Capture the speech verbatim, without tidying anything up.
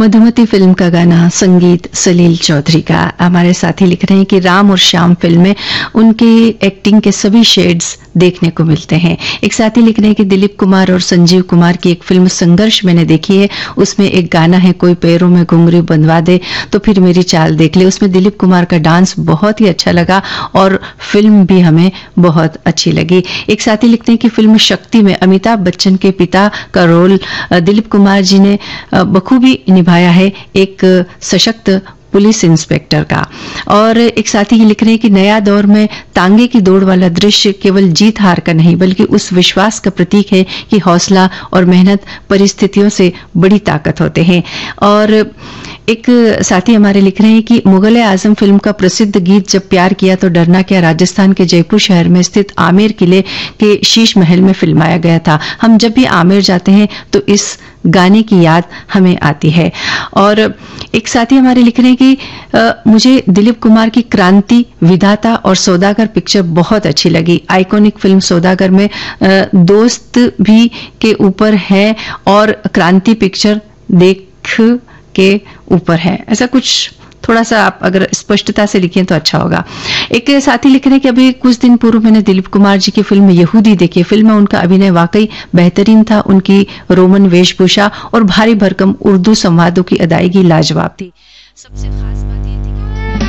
Madhumati film का गाना, संगीत सलील चौधरी का। हमारे साथी लिख रहे हैं कि राम और श्याम फिल्म में उनकी एक्टिंग के सभी शेड्स देखने को मिलते हैं। एक साथी लिख रहे हैं कि दिलीप कुमार और संजीव कुमार की एक फिल्म संघर्ष मैंने देखी है, उसमें एक गाना है, कोई पैरों में घुंघरू बंधवा दे तो फिर मेरी चाल देख ले। उसमें दिलीप कुमार का डांस बहुत ही अच्छा लगा और फिल्म भी हमें बहुत अच्छी लगी। एक साथी लिखते हैं कि फिल्म शक्ति में अमिताभ बच्चन के पिता का रोल दिलीप कुमार जी ने बखूबी निभाया है, एक सशक्त पुलिस इंस्पेक्टर का। और एक साथी ये लिख रहे हैं कि नया दौर में तांगे की दौड़ वाला दृश्य केवल जीत हार का नहीं बल्कि उस विश्वास का प्रतीक है कि हौसला और मेहनत परिस्थितियों से बड़ी ताकत होते हैं। और एक साथी हमारे लिख रहे हैं कि मुगल आजम फिल्म का प्रसिद्ध गीत जब प्यार किया तो डरना क्या राजस्थान के जयपुर शहर में स्थित आमेर किले के शीश महल में फिल्माया गया था। हम जब भी आमेर जाते हैं तो इस गाने की याद हमें आती है। और एक साथी हमारे लिख रहे हैं कि आ, मुझे दिलीप कुमार की क्रांति, विधाता और सौदागर पिक्चर बहुत अच्छी लगी। आइकॉनिक फिल्म सौदागर में आ, दोस्त भी के ऊपर है और क्रांति पिक्चर देख के ऊपर है। ऐसा कुछ थोड़ा सा आप अगर स्पष्टता से लिखें तो अच्छा होगा। एक साथी लिख रहे हैं कि अभी कुछ दिन पूर्व मैंने दिलीप कुमार जी की फिल्म यहूदी देखी। फिल्म में उनका अभिनय वाकई बेहतरीन था। उनकी रोमन वेशभूषा और भारी भरकम उर्दू संवादों की अदायगी लाजवाब थी। सबसे खास